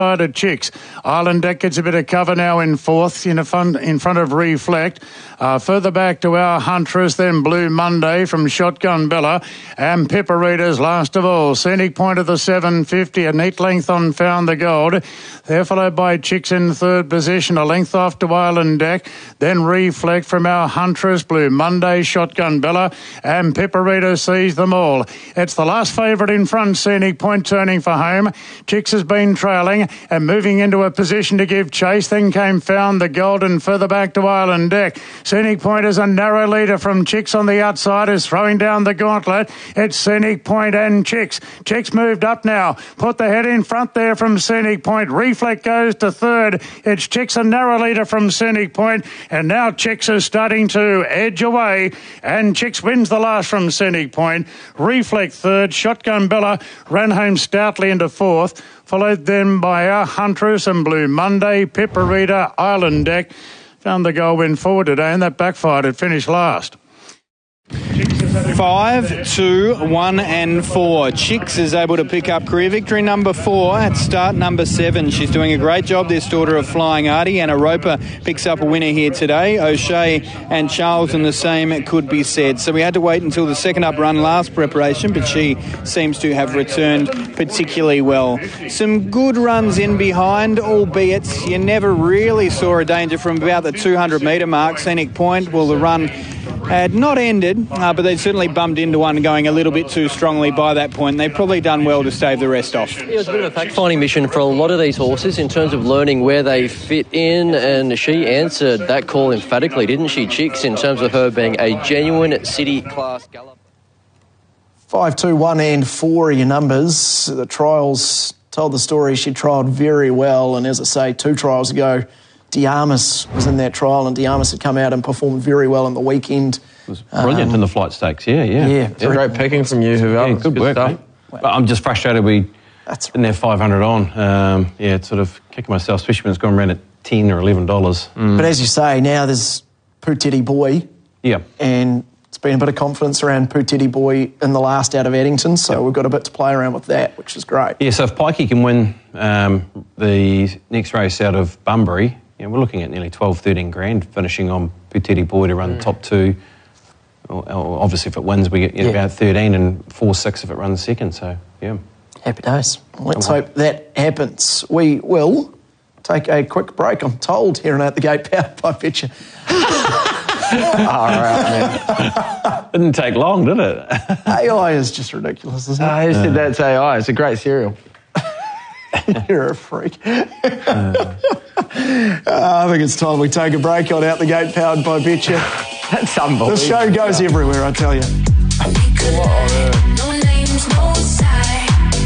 of Chicks. Island Deck gets a bit of cover now in fourth in front of Reflect. Further back to Our Huntress, then Blue Monday from Shotgun Bella, and Piperitas last of all. Scenic Point of the 750, a neat length on Found the Gold. They're followed by Chicks in third position, a length off to Island Deck, then Reflect from Our Huntress, Blue Monday, Shotgun Bella, and Piperitas sees them all. It's the last favourite in front, Scenic Point turning for home. Chicks has been trailing and moving into a position to give chase. Then came Found the Gold and further back to Island Deck. Scenic Point is a narrow leader from Chicks on the outside, is throwing down the gauntlet. It's Scenic Point and Chicks. Chicks moved up now. Put the head in front there from Scenic Point. Reflect goes to third. It's Chicks, a narrow leader from Scenic Point. And now Chicks is starting to edge away. And Chicks wins the last from Scenic Point. Reflect third. Shotgun Bella ran home stoutly into fourth. Followed then by Our Huntress and Blue Monday, Piperita, Island Deck. Found the Goal win forward today, and that backfired. It finished last. 5, 2, 1 and 4. Chicks is able to pick up career victory number 4 at start number 7. She's doing a great job, this daughter of Flying Artie. Anna Roper picks up a winner here today. O'Shea and Charles in the same, could be said. So we had to wait until the second up run last preparation, but she seems to have returned particularly well. Some good runs in behind, albeit you never really saw a danger from about the 200 metre mark. Scenic Point, well, the run had not ended, but they certainly bumped into one going a little bit too strongly by that point. They've probably done well to stave the rest off. It was a bit of a fact-finding mission for a lot of these horses in terms of learning where they fit in, and she answered that call emphatically, didn't she, Chicks, in terms of her being a genuine city-class gallop? 5, 2, 1 and 4 are your numbers. The trials told the story. She trialled very well, and as I say, 2 trials ago, Diarmas was in that trial, and Diarmas had come out and performed very well in the weekend. It was brilliant in the flight stakes, yeah. Great picking from you, good work, mate. But I'm just frustrated we didn't have 500 on. It's sort of kicking myself, especially when it's gone around at $10 or $11. But as you say, now there's Poohtitty Boy. Yeah. And it's been a bit of confidence around Poohtitty Boy in the last out of Addington, so we've got a bit to play around with that, which is great. Yeah, so if Pikey can win the next race out of Bunbury, we're looking at nearly 12, 13 grand finishing on Poohtitty Boy to run the top 2. Obviously, if it wins, we get about 13 and 4, 6 if it runs second. So, yeah. Happy days. Let's hope that happens. We will take a quick break, I'm told, here and at the Gate, powered by Betcha. All right, man. Didn't take long, did it? AI is just ridiculous, isn't it? Who said that's AI? It's a great cereal. You're a freak. I think it's time we take a break on Out the Gate, powered by Betcha. That's unbelievable. The show goes everywhere, I tell you. No names, no side.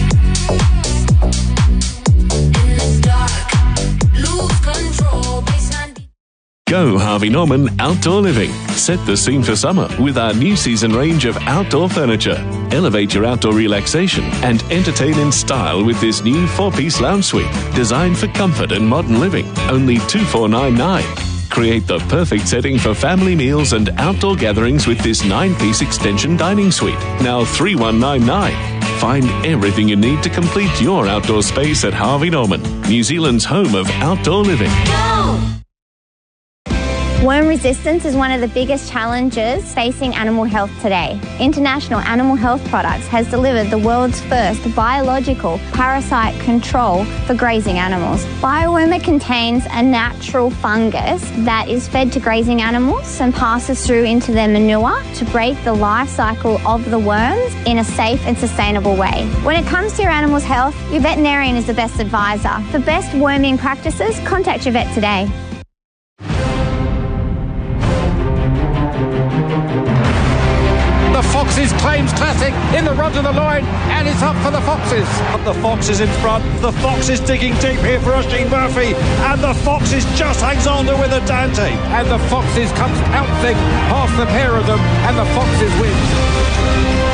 In the dark, lose control. Go Harvey Norman Outdoor Living. Set the scene for summer with our new season range of outdoor furniture. Elevate your outdoor relaxation and entertain in style with this new 4-piece lounge suite. Designed for comfort and modern living. Only $2,499. Create the perfect setting for family meals and outdoor gatherings with this 9-piece extension dining suite. Now $3,199. Find everything you need to complete your outdoor space at Harvey Norman, New Zealand's home of outdoor living. Go! Worm resistance is one of the biggest challenges facing animal health today. International Animal Health Products has delivered the world's first biological parasite control for grazing animals. Biowormer contains a natural fungus that is fed to grazing animals and passes through into their manure to break the life cycle of the worms in a safe and sustainable way. When it comes to your animal's health, your veterinarian is the best advisor. For best worming practices, contact your vet today. The Foxes claims classic in the run to the line, and it's up for the Foxes. The Foxes in front. The Foxes digging deep here for Oisin Murphy, and the Foxes just hangs on to with a Dante. And the Foxes comes pouncing past the pair of them, and the Foxes win.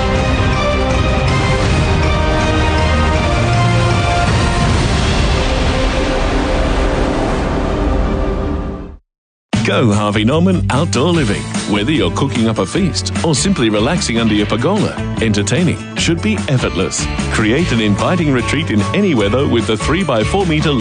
Go Harvey Norman Outdoor Living. Whether you're cooking up a feast or simply relaxing under your pergola, entertaining should be effortless. Create an inviting retreat in any weather with the 3x4 metre